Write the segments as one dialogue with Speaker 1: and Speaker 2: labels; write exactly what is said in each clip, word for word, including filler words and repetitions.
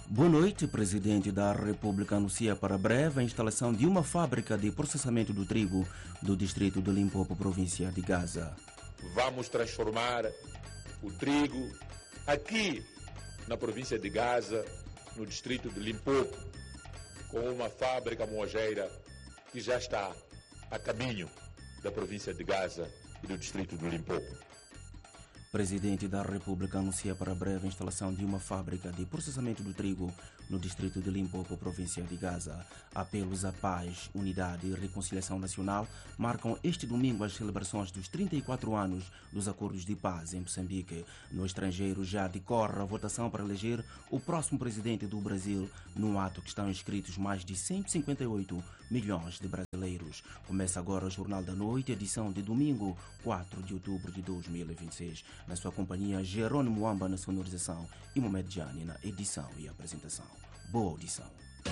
Speaker 1: Boa noite. O presidente da República anuncia para breve a instalação de uma fábrica de processamento do trigo do distrito de Limpopo, província de Gaza.
Speaker 2: Vamos transformar o trigo aqui na província de Gaza, no distrito de Limpopo, com uma fábrica moageira que já está a caminho da província de Gaza e do distrito de Limpopo.
Speaker 1: O presidente da República anuncia para breve a instalação de uma fábrica de processamento do trigo no distrito de Limpopo, província de Gaza. Apelos à paz, unidade e reconciliação nacional marcam este domingo as celebrações dos trinta e quatro anos dos acordos de paz em Moçambique. No estrangeiro já decorre a votação para eleger o próximo presidente do Brasil, num ato que estão inscritos mais de cento e cinquenta e oito milhões de brasileiros. Começa agora o Jornal da Noite, edição de domingo, quatro de outubro de dois mil e vinte e seis. Na sua companhia, Jerônimo Muamba na sonorização e Mohamed Jani na edição e apresentação. Boa audição.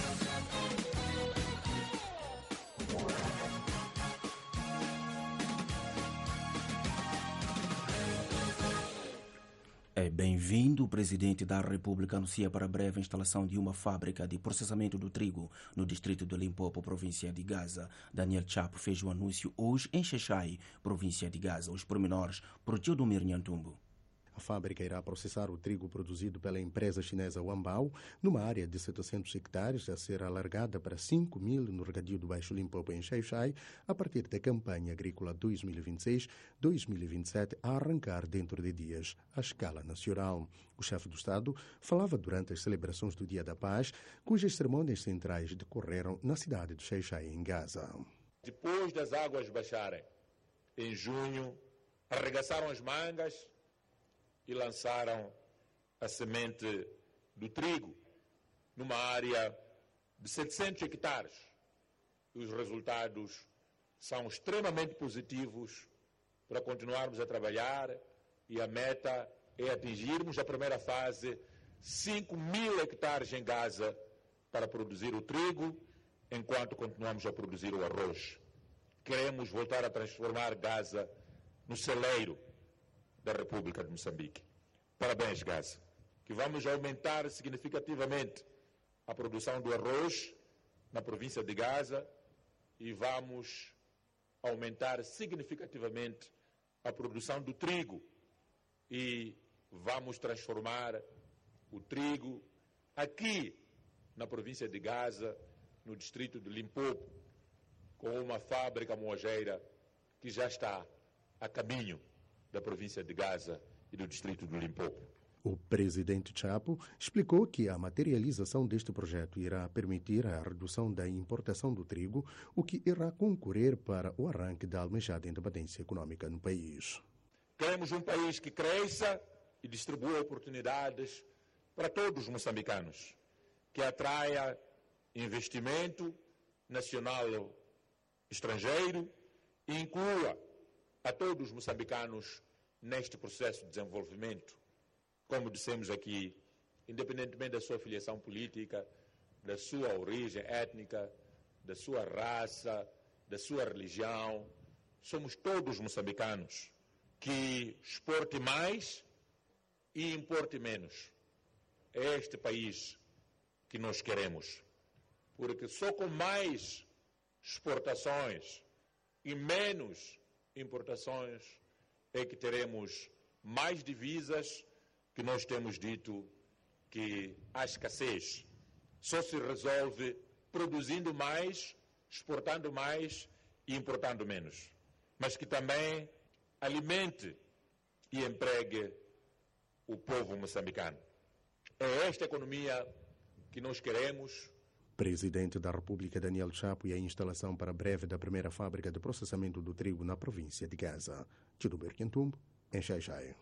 Speaker 1: É bem-vindo. O presidente da República anuncia para breve a instalação de uma fábrica de processamento do trigo no distrito de Limpopo, província de Gaza. Daniel Chapo fez o anúncio hoje em Xai-Xai, província de Gaza. Os pormenores por Teodomir Nhantumbo.
Speaker 3: A fábrica irá processar o trigo produzido pela empresa chinesa Wanbao numa área de setecentos hectares a ser alargada para cinco mil no regadio do Baixo Limpopo em Xai-Xai a partir da campanha agrícola dois mil e vinte e seis dois mil e vinte e sete a arrancar dentro de dias à escala nacional. O chefe do Estado falava durante as celebrações do Dia da Paz, cujas cerimônias centrais decorreram na cidade de Xai-Xai, em Gaza.
Speaker 2: Depois das águas baixarem, em junho, arregaçaram as mangas e lançaram a semente do trigo numa área de setecentos hectares. E os resultados são extremamente positivos para continuarmos a trabalhar e a meta é atingirmos a primeira fase, cinco mil hectares em Gaza para produzir o trigo, enquanto continuamos a produzir o arroz. Queremos voltar a transformar Gaza no celeiro da República de Moçambique. Parabéns, Gaza, que vamos aumentar significativamente a produção do arroz na província de Gaza e vamos aumentar significativamente a produção do trigo e vamos transformar o trigo aqui na província de Gaza, no distrito de Limpopo, com uma fábrica moageira que já está a caminho da província de Gaza e do distrito do Limpopo.
Speaker 3: O presidente Chapo explicou que a materialização deste projeto irá permitir a redução da importação do trigo, o que irá concorrer para o arranque da almejada independência econômica no país.
Speaker 2: Queremos um país que cresça e distribua oportunidades para todos os moçambicanos, que atraia investimento nacional estrangeiro e inclua a todos os moçambicanos neste processo de desenvolvimento. Como dissemos aqui, independentemente da sua filiação política, da sua origem étnica, da sua raça, da sua religião, somos todos moçambicanos que exporte mais e importe menos. É este país que nós queremos, porque só com mais exportações e menos importações é que teremos mais divisas, que nós temos dito que a escassez só se resolve produzindo mais, exportando mais e importando menos, mas que também alimente e empregue o povo moçambicano. É esta economia que nós queremos.
Speaker 3: Presidente da República Daniel Chapo e a instalação para breve da primeira fábrica de processamento do trigo na província de Gaza. Teodomir Nhantumbo, em Xai-Xai.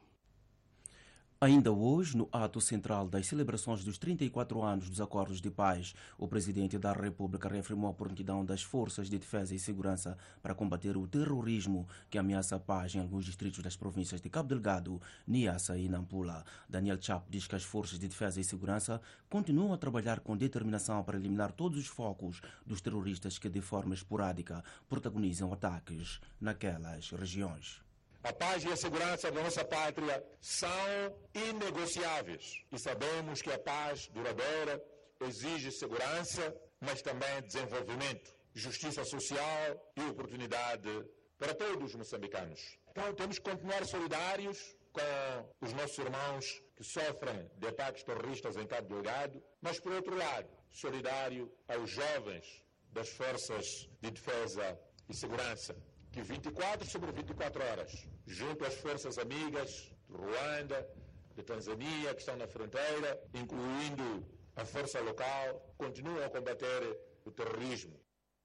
Speaker 1: Ainda hoje, no ato central das celebrações dos trinta e quatro anos dos Acordos de Paz, o presidente da República reafirmou a prontidão das forças de defesa e segurança para combater o terrorismo que ameaça a paz em alguns distritos das províncias de Cabo Delgado, Niassa e Nampula. Daniel Chapo diz que as forças de defesa e segurança continuam a trabalhar com determinação para eliminar todos os focos dos terroristas que, de forma esporádica, protagonizam ataques naquelas regiões.
Speaker 2: A paz e a segurança da nossa pátria são inegociáveis e sabemos que a paz duradoura exige segurança, mas também desenvolvimento, justiça social e oportunidade para todos os moçambicanos. Então temos que continuar solidários com os nossos irmãos que sofrem de ataques terroristas em Cabo Delgado, mas por outro lado, solidário aos jovens das forças de defesa e segurança, que vinte e quatro sobre vinte e quatro horas, junto às forças amigas de Ruanda, de Tanzânia, que estão na fronteira, incluindo a força local, continuam a combater o terrorismo.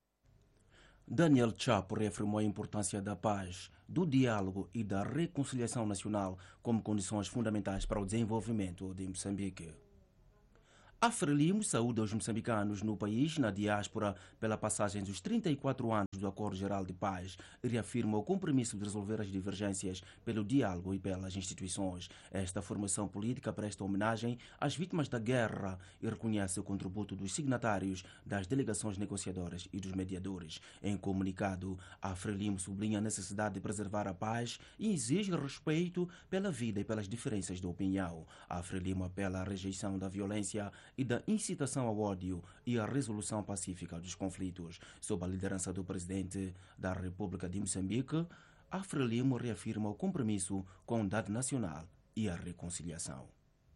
Speaker 1: Daniel Chapo reafirmou a importância da paz, do diálogo e da reconciliação nacional como condições fundamentais para o desenvolvimento de Moçambique. A Frelimo saúda os moçambicanos no país na diáspora pela passagem dos trinta e quatro anos do Acordo Geral de Paz e reafirma o compromisso de resolver as divergências pelo diálogo e pelas instituições. Esta formação política presta homenagem às vítimas da guerra e reconhece o contributo dos signatários, das delegações negociadoras e dos mediadores. Em comunicado, a Frelimo sublinha a necessidade de preservar a paz e exige respeito pela vida e pelas diferenças de opinião. A Frelimo apela à rejeição da violência e da incitação ao ódio e à resolução pacífica dos conflitos. Sob a liderança do presidente da República de Moçambique, a Frelimo reafirma o compromisso com a unidade nacional e a reconciliação.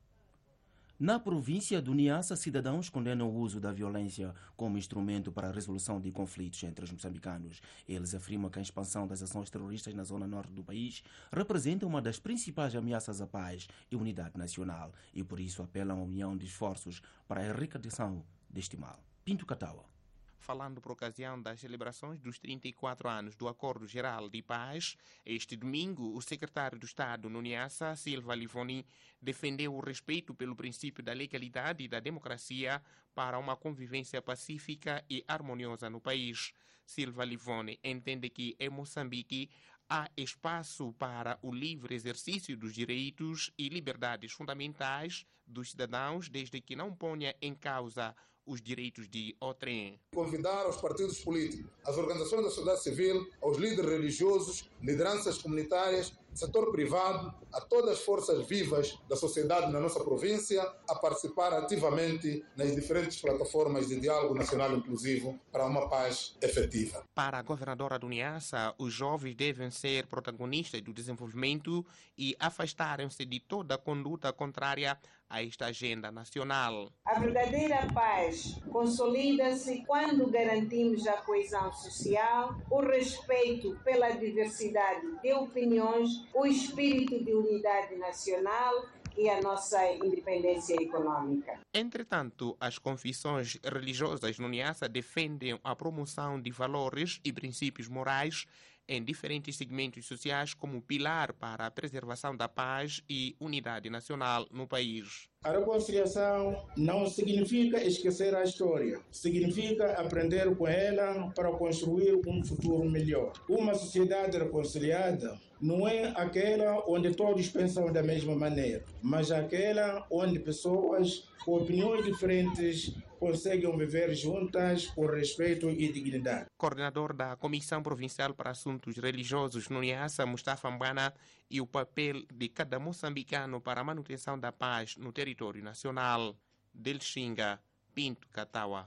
Speaker 1: Na província do Niassa, cidadãos condenam o uso da violência como instrumento para a resolução de conflitos entre os moçambicanos. Eles afirmam que a expansão das ações terroristas na zona norte do país representa uma das principais ameaças à paz e unidade nacional e, por isso, apelam à união de esforços para a erradicação deste mal. Pinto Catawa.
Speaker 4: Falando por ocasião das celebrações dos trinta e quatro anos do Acordo Geral de Paz, este domingo, o secretário do Estado no Niassa, Silva Livoni, defendeu o respeito pelo princípio da legalidade e da democracia para uma convivência pacífica e harmoniosa no país. Silva Livoni entende que em Moçambique há espaço para o livre exercício dos direitos e liberdades fundamentais dos cidadãos, desde que não ponha em causa os direitos de outrem.
Speaker 5: Convidar aos partidos políticos, às organizações da sociedade civil, aos líderes religiosos, lideranças comunitárias, setor privado, a todas as forças vivas da sociedade na nossa província a participar ativamente nas diferentes plataformas de diálogo nacional inclusivo para uma paz efetiva.
Speaker 4: Para a governadora do Niassa, os jovens devem ser protagonistas do desenvolvimento e afastarem-se de toda conduta contrária a esta agenda nacional.
Speaker 6: A verdadeira paz consolida-se quando garantimos a coesão social, o respeito pela diversidade de opiniões, o espírito de unidade nacional e a nossa independência econômica.
Speaker 4: Entretanto, as confissões religiosas no Niassa defendem a promoção de valores e princípios morais em diferentes segmentos sociais como pilar para a preservação da paz e unidade nacional no país.
Speaker 7: A reconciliação não significa esquecer a história, significa aprender com ela para construir um futuro melhor. Uma sociedade reconciliada não é aquela onde todos pensam da mesma maneira, mas aquela onde pessoas com opiniões diferentes conseguem viver juntas com respeito e dignidade.
Speaker 4: Coordenador da Comissão Provincial para Assuntos Religiosos no Niassa, Mustafa Mbana, e o papel de cada moçambicano para a manutenção da paz no território nacional. Delxinga, Pinto Catawa.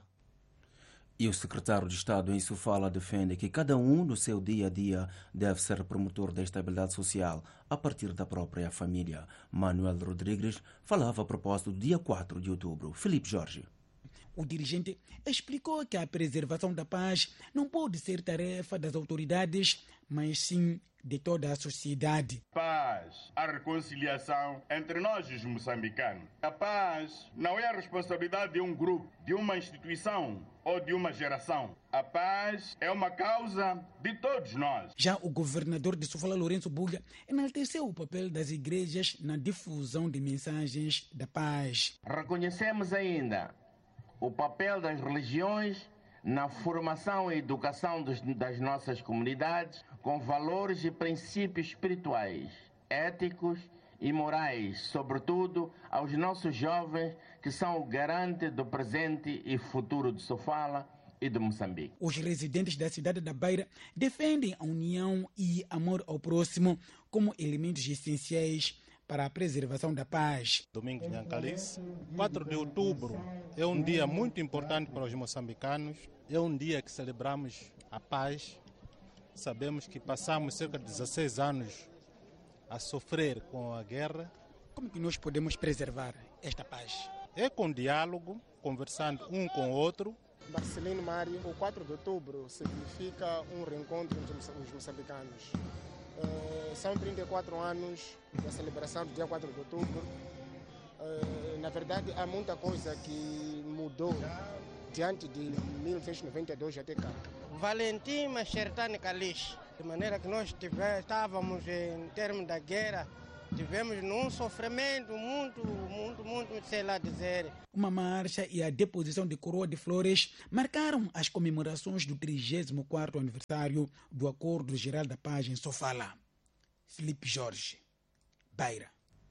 Speaker 1: E o secretário de Estado em Sofala defende que cada um no seu dia a dia deve ser promotor da estabilidade social a partir da própria família. Manuel Rodrigues falava a propósito do dia quatro de outubro. Felipe Jorge.
Speaker 8: O dirigente explicou que a preservação da paz não pode ser tarefa das autoridades, mas sim de toda a sociedade.
Speaker 9: Paz, a reconciliação entre nós os moçambicanos. A paz não é a responsabilidade de um grupo, de uma instituição ou de uma geração. A paz é uma causa de todos nós.
Speaker 8: Já o governador de Sofala, Lourenço Bulha, enalteceu o papel das igrejas na difusão de mensagens da paz.
Speaker 10: Reconhecemos ainda o papel das religiões na formação e educação dos, das nossas comunidades com valores e princípios espirituais, éticos e morais, sobretudo aos nossos jovens que são o garante do presente e futuro de Sofala e de Moçambique.
Speaker 8: Os residentes da cidade da Beira defendem a união e amor ao próximo como elementos essenciais para a preservação da paz.
Speaker 11: Domingos Nhancalice, quatro de outubro é um dia muito importante para os moçambicanos, é um dia que celebramos a paz. Sabemos que passamos cerca de dezesseis anos a sofrer com a guerra.
Speaker 8: Como que nós podemos preservar esta paz?
Speaker 11: É com diálogo, conversando um com o outro.
Speaker 12: Marcelino Mário, o quatro de outubro significa um reencontro entre os moçambicanos. Uh, são trinta e quatro anos da celebração do dia quatro de outubro. Uh, na verdade, há muita coisa que mudou diante de mil novecentos e noventa e dois até cá.
Speaker 13: Valentim Machertani Kalish, de maneira que nós tive, estávamos em termos da guerra, tivemos num sofrimento muito, muito, muito, sei lá dizer.
Speaker 8: Uma marcha e a deposição de coroa de flores marcaram as comemorações do trigésimo quarto aniversário do Acordo Geral da Paz em Sofala. Felipe Jorge, Beira.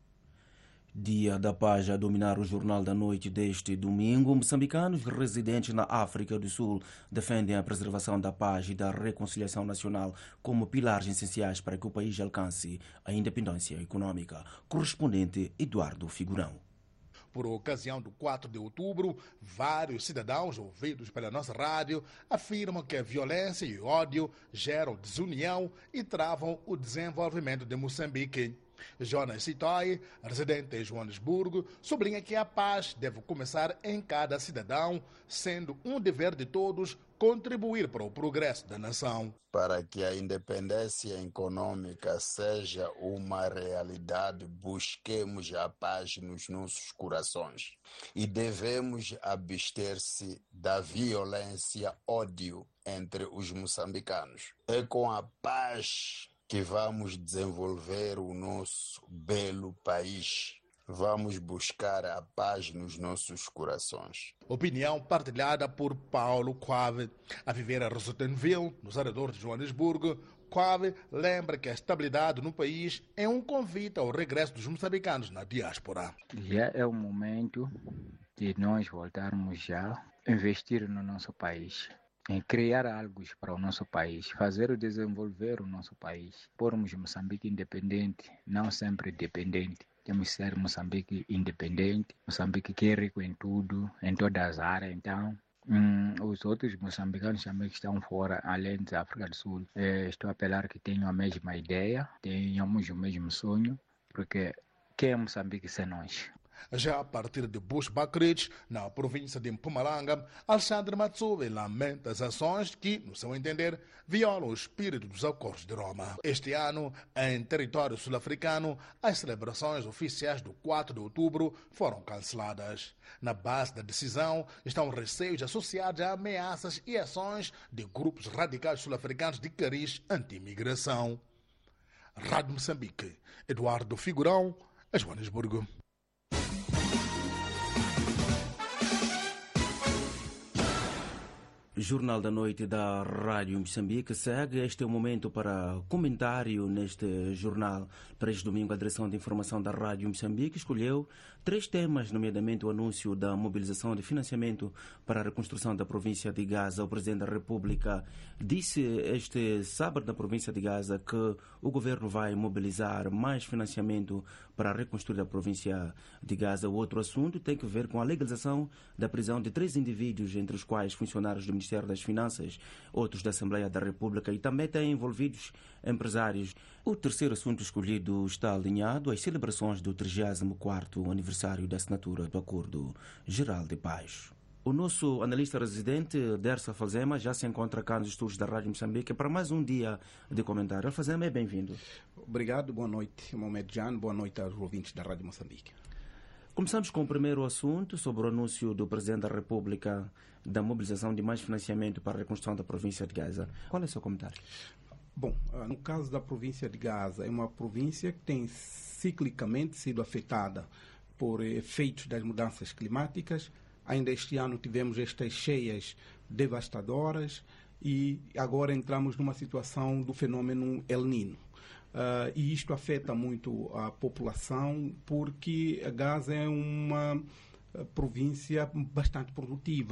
Speaker 1: Dia da Paz a dominar o Jornal da Noite deste domingo. Moçambicanos residentes na África do Sul defendem a preservação da paz e da reconciliação nacional como pilares essenciais para que o país alcance a independência econômica. Correspondente Eduardo Figurão.
Speaker 14: Por ocasião do quatro de outubro, vários cidadãos ouvidos pela nossa rádio afirmam que a violência e o ódio geram desunião e travam o desenvolvimento de Moçambique. Jonas Sitoi, residente em Joanesburgo, sublinha que a paz deve começar em cada cidadão, sendo um dever de todos contribuir para o progresso da nação.
Speaker 15: Para que a independência econômica seja uma realidade, busquemos a paz nos nossos corações e devemos abster-se da violência, ódio entre os moçambicanos. É com a paz que vamos desenvolver o nosso belo país. Vamos buscar a paz nos nossos corações.
Speaker 14: Opinião partilhada por Paulo Quave. A viver a Rosenville, nos arredores de Joanesburgo, Quave lembra que a estabilidade no país é um convite ao regresso dos moçambicanos na diáspora.
Speaker 16: Já é o momento de nós voltarmos já a investir no nosso país, em criar algo para o nosso país, fazer o desenvolver o nosso país, pormos Moçambique independente, não sempre dependente. Temos que ser Moçambique independente, Moçambique que é rico em tudo, em todas as áreas. Então, hum, os outros moçambicanos também que estão fora, além da África do Sul, eh, estou a apelar que tenham a mesma ideia, tenhamos o mesmo sonho, porque quem é Moçambique sem nós?
Speaker 14: Já a partir de Bushbuckridge, na província de Mpumalanga, Alexandre Matsube lamenta as ações que, no seu entender, violam o espírito dos acordos de Roma. Este ano, em território sul-africano, as celebrações oficiais do quatro de outubro foram canceladas. Na base da decisão estão receios associados a ameaças e ações de grupos radicais sul-africanos de cariz anti-imigração. Rádio Moçambique, Eduardo Figurão, a Joanesburgo.
Speaker 1: Jornal da Noite da Rádio Moçambique segue. Este é o momento para comentário neste jornal. Para este domingo, a Direção de Informação da Rádio Moçambique escolheu três temas, nomeadamente o anúncio da mobilização de financiamento para a reconstrução da província de Gaza. O Presidente da República disse este sábado na província de Gaza que o governo vai mobilizar mais financiamento para reconstruir a província de Gaza. O outro assunto tem que ver com a legalização da prisão de três indivíduos, entre os quais funcionários do Ministério das Finanças, outros da Assembleia da República e também têm envolvidos empresários. O terceiro assunto escolhido está alinhado às celebrações do trigésimo quarto aniversário da assinatura do Acordo Geral de Paz. O nosso analista residente, Dersa Alfazema, já se encontra cá nos estúdios da Rádio Moçambique para mais um dia de comentário. Alfazema, é bem-vindo.
Speaker 17: Obrigado, boa noite, Mohamed Jan, boa noite aos ouvintes da Rádio Moçambique.
Speaker 1: Começamos com o primeiro assunto, sobre o anúncio do Presidente da República da mobilização de mais financiamento para a reconstrução da província de Gaza. Qual é o seu comentário?
Speaker 17: Bom, no caso da província de Gaza, é uma província que tem ciclicamente sido afetada por efeitos das mudanças climáticas. Ainda este ano tivemos estas cheias devastadoras e agora entramos numa situação do fenômeno El Niño. Uh, e isto afeta muito a população porque Gaza é uma província bastante produtiva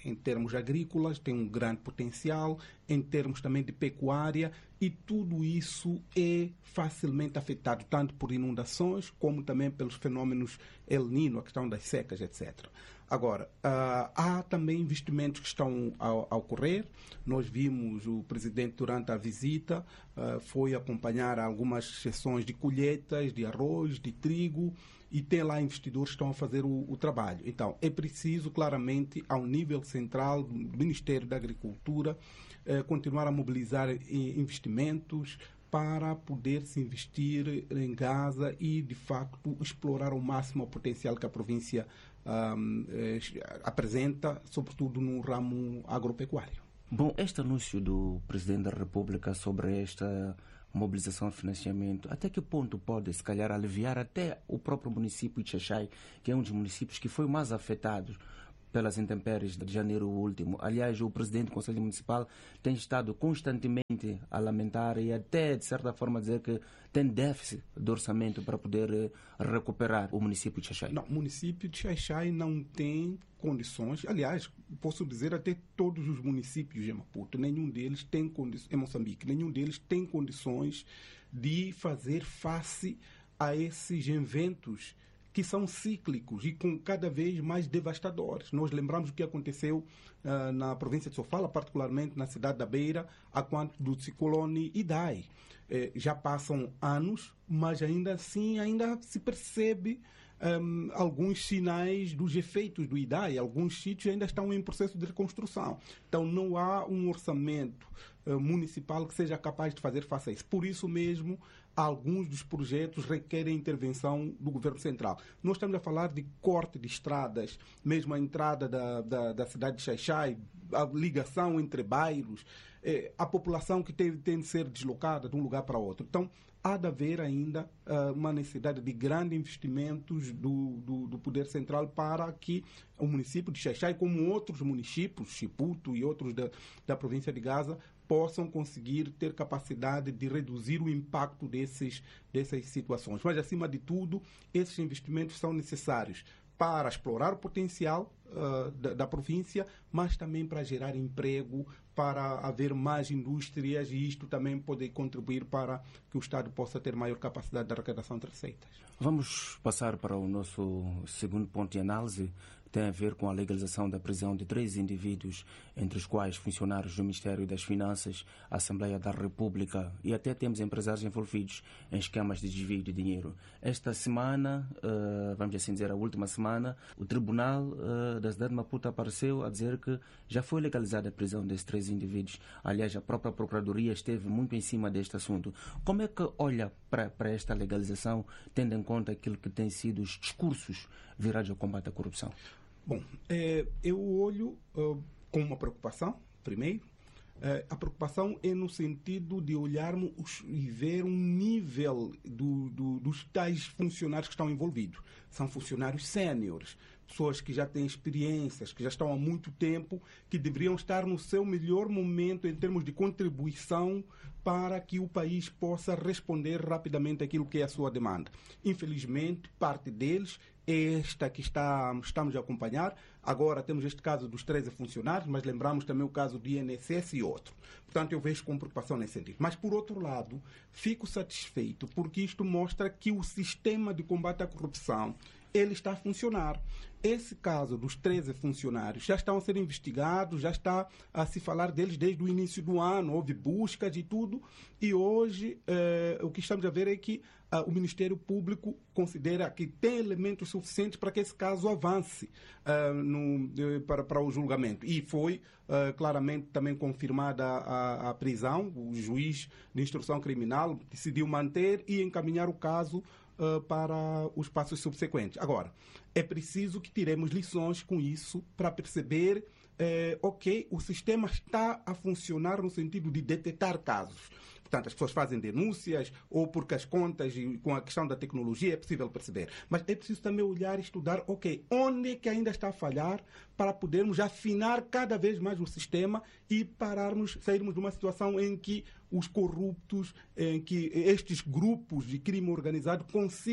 Speaker 17: em termos agrícolas, tem um grande potencial, em termos também de pecuária, e tudo isso é facilmente afetado, tanto por inundações, como também pelos fenômenos El Niño, a questão das secas, etcétera. Agora, uh, há também investimentos que estão a, a ocorrer. Nós vimos o presidente, durante a visita, uh, foi acompanhar algumas sessões de colheitas de arroz, de trigo, e tem lá investidores que estão a fazer o, o trabalho. Então, é preciso, claramente, ao nível central do Ministério da Agricultura, uh, continuar a mobilizar investimentos para poder se investir em Gaza e, de facto, explorar ao máximo o potencial que a província Um, eh, apresenta, sobretudo no ramo agropecuário.
Speaker 1: Bom, este anúncio do Presidente da República sobre esta mobilização de financiamento, até que ponto pode, se calhar, aliviar até o próprio município de Xai-Xai, que é um dos municípios que foi mais afetado pelas intempéries de janeiro último? Aliás, o Presidente do Conselho Municipal tem estado constantemente a lamentar e até, de certa forma, dizer que tem déficit de orçamento para poder eh, recuperar o município de Xai-Xai.
Speaker 17: Não, o município de Xai-Xai não tem condições, aliás, posso dizer até todos os municípios de Maputo, nenhum deles tem condições, em Moçambique, nenhum deles tem condições de fazer face a esses eventos que são cíclicos e com cada vez mais devastadores. Nós lembramos o que aconteceu uh, na província de Sofala, particularmente na cidade da Beira, a quanto do ciclone Idai. Eh, já passam anos, mas ainda assim ainda se percebe um, alguns sinais dos efeitos do Idai. Alguns sítios ainda estão em processo de reconstrução. Então não há um orçamento uh, municipal que seja capaz de fazer face a isso. Por isso mesmo, alguns dos projetos requerem intervenção do governo central. Nós estamos a falar de corte de estradas, mesmo a entrada da, da, da cidade de Xai-Xai, a ligação entre bairros, eh, a população que tem, tem de ser deslocada de um lugar para outro. Então, há de haver ainda uh, uma necessidade de grandes investimentos do, do, do poder central para que o município de Xai-Xai, como outros municípios, Chiputo e outros da, da província de Gaza, possam conseguir ter capacidade de reduzir o impacto desses, dessas situações. Mas, acima de tudo, esses investimentos são necessários para explorar o potencial uh, da, da província, mas também para gerar emprego, para haver mais indústrias, e isto também pode contribuir para que o Estado possa ter maior capacidade de arrecadação de receitas. Vamos passar para o nosso segundo ponto de análise. Tem a ver com a legalização da prisão de três indivíduos, entre os quais funcionários do Ministério das Finanças, a Assembleia da República e até temos empresários envolvidos em esquemas de desvio de dinheiro. Esta semana, uh, vamos assim dizer, a última semana, o Tribunal uh, da cidade de Maputo apareceu a dizer que já foi legalizada a prisão desses três indivíduos. Aliás, a própria Procuradoria esteve muito em cima deste assunto. Como é que olha para esta legalização, tendo em conta aquilo que tem sido os discursos virados ao combate à corrupção? Bom, é, eu olho uh, com uma preocupação, primeiro. Uh, a preocupação é no sentido de olharmos os, e ver um nível do, do, dos tais funcionários que estão envolvidos. São funcionários séniores, pessoas que já têm experiências, que já estão há muito tempo, que deveriam estar no seu melhor momento em termos de contribuição para que o país possa responder rapidamente àquilo que é a sua demanda. Infelizmente, parte deles é esta que está, estamos a acompanhar. Agora temos este caso dos treze funcionários, mas lembramos também o caso do I N S S e outro. Portanto, eu vejo com preocupação nesse sentido. Mas, por outro lado, fico satisfeito porque isto mostra que o sistema de combate à corrupção ele está a funcionar. Esse caso dos treze funcionários já estão a ser investigados, já está a se falar deles desde o início do ano, houve buscas e tudo, e hoje eh, o que estamos a ver é que ah, o Ministério Público considera que tem elementos suficientes para que esse caso avance ah, no, eh, para, para o julgamento. E foi ah, claramente também confirmada a, a prisão, o juiz de instrução criminal decidiu manter e encaminhar o caso Uh, para os passos subsequentes. Agora, é preciso que tiremos lições com isso para perceber, eh, ok, o sistema está a funcionar no sentido de detectar casos. Portanto, as pessoas fazem denúncias ou porque as contas e com a questão da tecnologia é possível perceber. Mas é preciso também olhar e estudar, ok, onde é que ainda está a falhar para podermos afinar cada vez mais o sistema e pararmos, sairmos de uma situação em que os corruptos, em que estes grupos de crime organizado consigam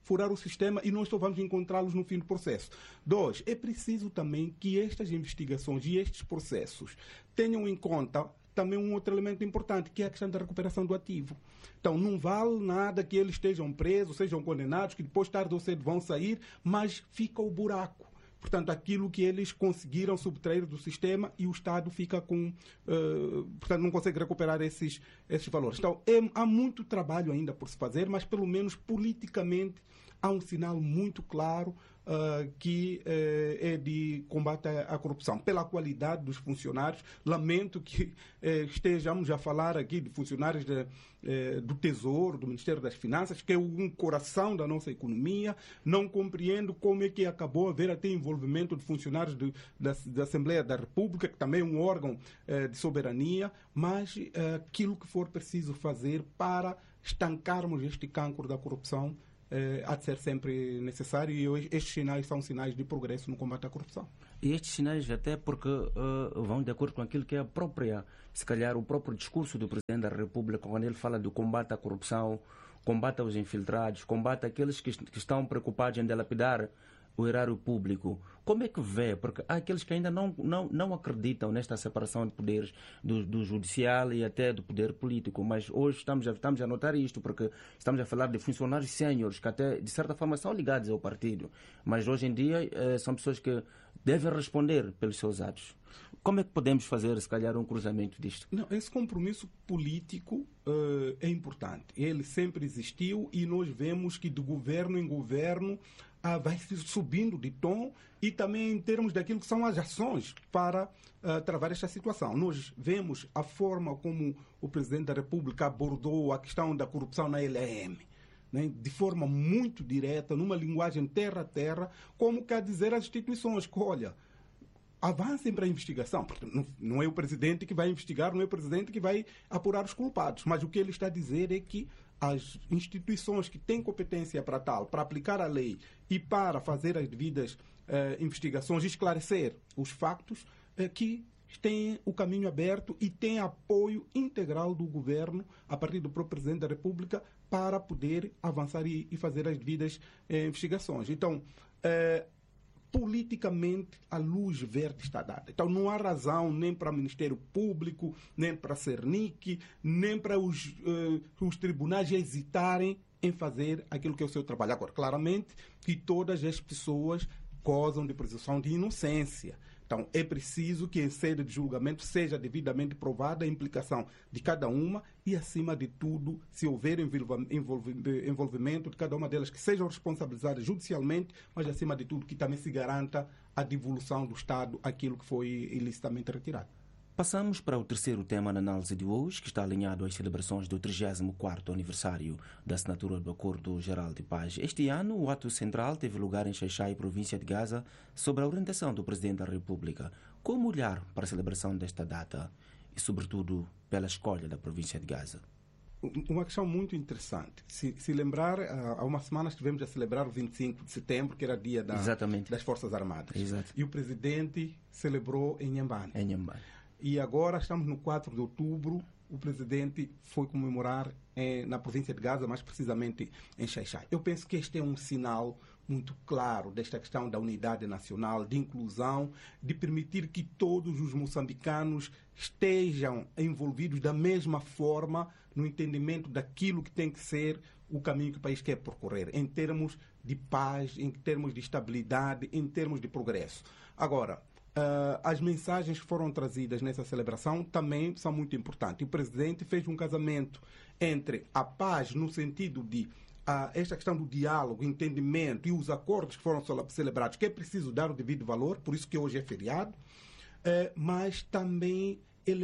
Speaker 17: furar o sistema e nós só vamos encontrá-los no fim do processo. Dois, é preciso também que estas investigações e estes processos tenham em conta também um outro elemento importante, que é a questão da recuperação do ativo. Então, não vale nada que eles estejam presos, sejam condenados, que depois, tarde ou cedo, vão sair, mas fica o buraco. Portanto, aquilo que eles conseguiram subtrair do sistema e o Estado fica com... Uh, portanto, não consegue recuperar esses, esses valores. Então, é, há muito trabalho ainda por se fazer, mas, pelo menos, politicamente, há um sinal muito claro Uh, que uh, é de combate à, à corrupção, pela qualidade dos funcionários. Lamento que uh, estejamos a falar aqui de funcionários de, uh, do Tesouro, do Ministério das Finanças, que é um coração da nossa economia. Não compreendo como é que acabou a haver até envolvimento de funcionários de, da, da Assembleia da República, que também é um órgão uh, de soberania, mas uh, aquilo que for preciso fazer para estancarmos este cancro da corrupção Eh, há de ser sempre necessário, e estes sinais são sinais de progresso no combate à corrupção.
Speaker 1: E estes sinais até porque uh, vão de acordo com aquilo que é a própria, se calhar o próprio discurso do Presidente da República, quando ele fala do combate à corrupção, combate aos infiltrados, combate àqueles que, que estão preocupados em dilapidar o erário público. Como é que vê? Porque há aqueles que ainda não, não, não acreditam nesta separação de poderes do, do judicial e até do poder político, mas hoje estamos a, estamos a notar isto, porque estamos a falar de funcionários séniores que até, de certa forma, são ligados ao partido, mas hoje em dia eh, são pessoas que devem responder pelos seus atos. Como é que podemos fazer, se calhar, um cruzamento disto?
Speaker 17: Não, esse compromisso político uh, é importante. Ele sempre existiu e nós vemos que de governo em governo uh, vai subindo de tom, e também em termos daquilo que são as ações para uh, travar esta situação. Nós vemos a forma como o Presidente da República abordou a questão da corrupção na L E M. Né, de forma muito direta, numa linguagem terra a terra, como quer dizer às instituições que, olha, avancem para a investigação, porque não, não é o presidente que vai investigar, não é o presidente que vai apurar os culpados, mas o que ele está a dizer é que as instituições que têm competência para tal, para aplicar a lei e para fazer as devidas eh, investigações, esclarecer os factos, eh, que têm o caminho aberto e têm apoio integral do governo, a partir do próprio Presidente da República, para poder avançar e, e fazer as devidas eh, investigações. Então, eh, politicamente, a luz verde está dada. Então, não há razão nem para o Ministério Público, nem para a Cernic, nem para os, eh, os tribunais hesitarem em fazer aquilo que é o seu trabalho. Agora, claramente que todas as pessoas gozam de presunção de inocência. Então, é preciso que em sede de julgamento seja devidamente provada a implicação de cada uma e, acima de tudo, se houver envolvimento de cada uma delas, que sejam responsabilizadas judicialmente, mas, acima de tudo, que também se garanta a devolução do Estado àquilo que foi ilicitamente retirado.
Speaker 1: Passamos para o terceiro tema na análise de hoje, que está alinhado às celebrações do trigésimo quarto aniversário da assinatura do Acordo Geral de Paz. Este ano, o ato central teve lugar em Xai-Xai, província de Gaza, sob a orientação do Presidente da República. Como olhar para a celebração desta data e, sobretudo, pela escolha da província de Gaza?
Speaker 17: Uma questão muito interessante. Se, se lembrar, há uma semana estivemos a celebrar o vinte e cinco de setembro, que era dia da, das Forças Armadas.
Speaker 1: Exato.
Speaker 17: E o Presidente celebrou em Inhambane.
Speaker 1: Em Inhambane.
Speaker 17: E agora estamos no quatro de outubro, o Presidente foi comemorar eh, na província de Gaza, mais precisamente em Xai-Xai. Eu penso que este é um sinal muito claro desta questão da unidade nacional, de inclusão, de permitir que todos os moçambicanos estejam envolvidos da mesma forma no entendimento daquilo que tem que ser o caminho que o país quer percorrer, em termos de paz, em termos de estabilidade, em termos de progresso. Agora, Uh, as mensagens que foram trazidas nessa celebração também são muito importantes. O Presidente fez um casamento entre a paz, no sentido de uh, esta questão do diálogo, entendimento e os acordos que foram celebrados, que é preciso dar o devido valor, por isso que hoje é feriado, uh, mas também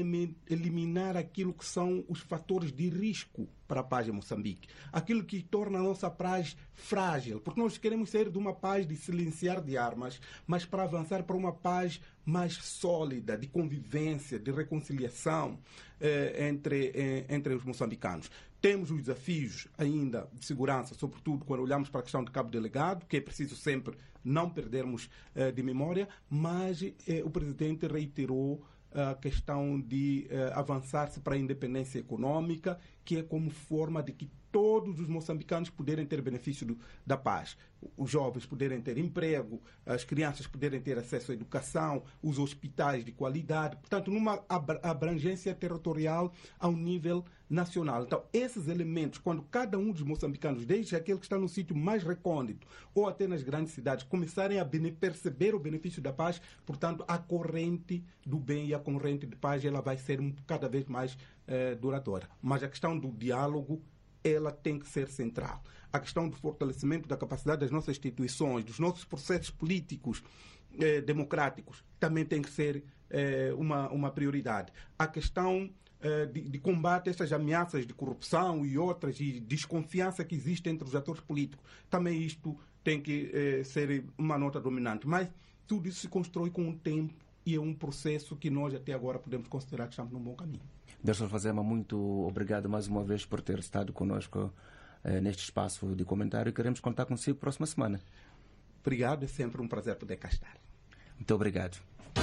Speaker 17: eliminar aquilo que são os fatores de risco para a paz em Moçambique. Aquilo que torna a nossa paz frágil, porque nós queremos sair de uma paz de silenciar de armas, mas para avançar para uma paz mais sólida, de convivência, de reconciliação eh, entre, eh, entre os moçambicanos. Temos os desafios ainda de segurança, sobretudo quando olhamos para a questão de Cabo Delegado, que é preciso sempre não perdermos eh, de memória, mas eh, o Presidente reiterou a questão de uh, avançar-se para a independência econômica, que é como forma de que todos os moçambicanos poderem ter benefício do, da paz. Os jovens poderem ter emprego, as crianças poderem ter acesso à educação, os hospitais de qualidade, portanto, numa abrangência territorial ao nível nacional. Então, esses elementos, quando cada um dos moçambicanos, desde aquele que está no sítio mais recôndito ou até nas grandes cidades, começarem a perceber o benefício da paz, portanto, a corrente do bem e a corrente de paz, ela vai ser cada vez mais eh, duradoura. Mas a questão do diálogo, ela tem que ser central. A questão do fortalecimento da capacidade das nossas instituições, dos nossos processos políticos eh, democráticos, também tem que ser eh, uma, uma prioridade. A questão eh, de, de combate a essas ameaças de corrupção e outras, e desconfiança que existe entre os atores políticos, também isto tem que eh, ser uma nota dominante. Mas tudo isso se constrói com o tempo e é um processo que nós até agora podemos considerar que estamos num bom caminho.
Speaker 1: Derson Fazema, muito obrigado mais uma vez por ter estado conosco eh, neste espaço de comentário. Queremos contar consigo próxima semana.
Speaker 17: Obrigado, é sempre um prazer poder cá estar.
Speaker 1: Muito obrigado.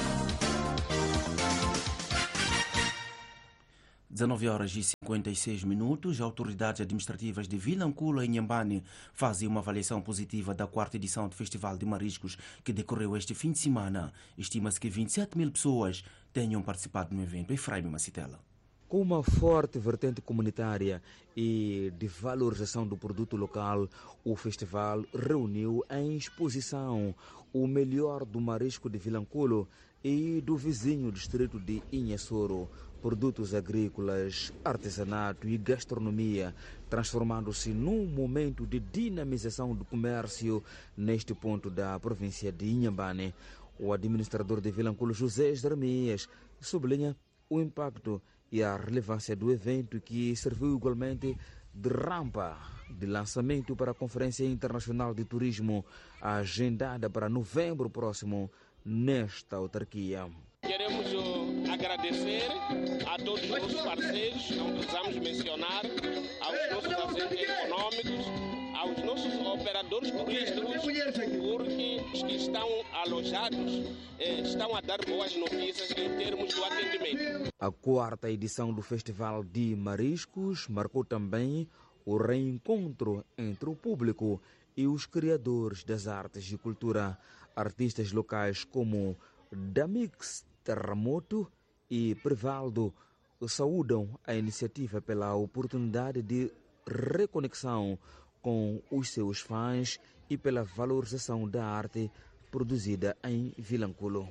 Speaker 1: dezenove horas e cinquenta e seis minutos, autoridades administrativas de Vilanculo e Inhambane fazem uma avaliação positiva da quarta edição do Festival de Mariscos que decorreu este fim de semana. Estima-se que vinte e sete mil pessoas tenham participado no evento. Efraim Macitela.
Speaker 18: Com uma forte vertente comunitária e de valorização do produto local, o festival reuniu em exposição o melhor do marisco de Vilanculo e do vizinho distrito de Inhassoro, produtos agrícolas, artesanato e gastronomia, transformando-se num momento de dinamização do comércio neste ponto da província de Inhambane. O administrador de Vilanculo, José Jeremias, sublinha o impacto e a relevância do evento, que serviu igualmente de rampa de lançamento para a Conferência Internacional de Turismo, agendada para novembro próximo nesta autarquia.
Speaker 19: Queremos uh, agradecer a todos os nossos parceiros, não precisamos mencionar, aos nossos agentes econômicos, aos nossos operadores turísticos, porque os que estão alojados eh, estão a dar boas notícias em termos do atendimento.
Speaker 18: A quarta edição do Festival de Mariscos marcou também o reencontro entre o público e os criadores das artes e cultura. Artistas locais como Damix Terremoto e Privaldo saúdam a iniciativa pela oportunidade de reconexão com os seus fãs e pela valorização da arte produzida em Vilanculo.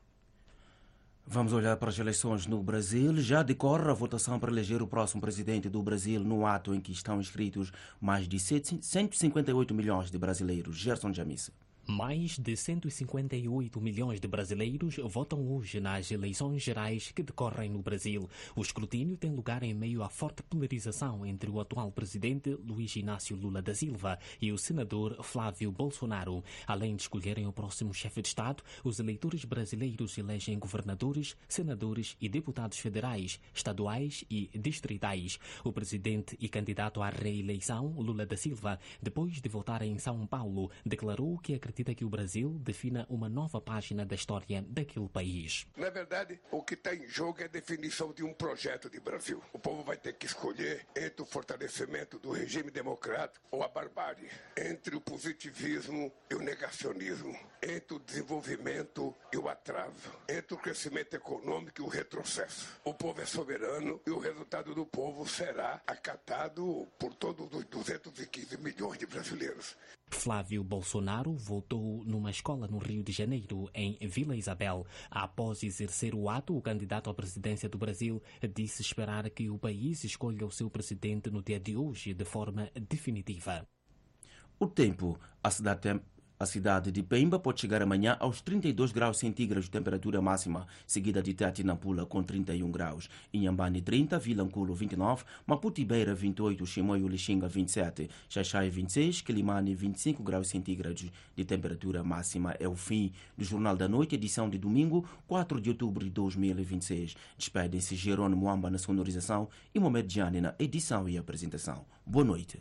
Speaker 1: Vamos olhar para as eleições no Brasil. Já decorre a votação para eleger o próximo presidente do Brasil, no ato em que estão inscritos mais de cento e cinquenta e oito milhões de brasileiros. Gerson Jamissa.
Speaker 20: Mais de cento e cinquenta e oito milhões de brasileiros votam hoje nas eleições gerais que decorrem no Brasil. O escrutínio tem lugar em meio à forte polarização entre o atual presidente Luiz Inácio Lula da Silva e o senador Flávio Bolsonaro. Além de escolherem o próximo chefe de Estado, os eleitores brasileiros elegem governadores, senadores e deputados federais, estaduais e distritais. O presidente e candidato à reeleição, Lula da Silva, depois de votar em São Paulo, declarou que acredita que o Brasil defina uma nova página da história daquele país.
Speaker 21: Na verdade, o que está em jogo é a definição de um projeto de Brasil. O povo vai ter que escolher entre o fortalecimento do regime democrático ou a barbárie, entre o positivismo e o negacionismo, entre o desenvolvimento e o atraso, entre o crescimento econômico e o retrocesso. O povo é soberano e o resultado do povo será acatado por todos os duzentos e quinze milhões de brasileiros.
Speaker 20: Flávio Bolsonaro votou numa escola no Rio de Janeiro, em Vila Isabel. Após exercer o ato, o candidato à presidência do Brasil disse esperar que o país escolha o seu presidente no dia de hoje de forma definitiva.
Speaker 1: O tempo. A cidade tem... A cidade de Pemba pode chegar amanhã aos trinta e dois graus centígrados de temperatura máxima, seguida de Tete e Nampula com trinta e um graus. Inhambane trinta, Vilanculo vinte e nove, Maputo e Beira vinte e oito, Chimoio e Lixinga vinte e sete, Xaixai vinte e seis, Quilimane vinte e cinco graus centígrados de temperatura máxima. É o fim do Jornal da Noite, edição de domingo, quatro de outubro de dois mil e vinte e seis. Despedem-se Jerônimo Amba na sonorização e Mohamed Diane na edição e apresentação. Boa noite.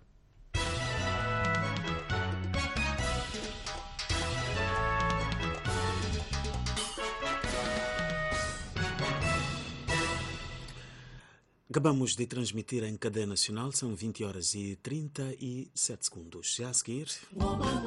Speaker 3: Acabamos de transmitir em cadeia nacional, são vinte horas e trinta e sete segundos. Já a seguir...